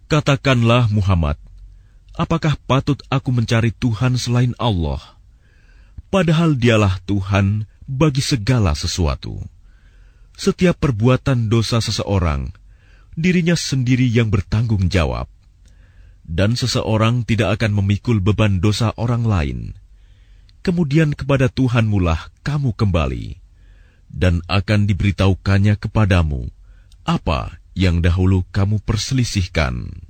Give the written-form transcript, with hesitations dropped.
Katakanlah Muhammad, apakah patut aku mencari Tuhan selain Allah? Padahal dialah Tuhan bagi segala sesuatu. Setiap perbuatan dosa seseorang, dirinya sendiri yang bertanggung jawab. Dan seseorang tidak akan memikul beban dosa orang lain. Kemudian kepada Tuhanmu lah kamu kembali, dan akan diberitahukannya kepadamu apa yang dahulu kamu perselisihkan.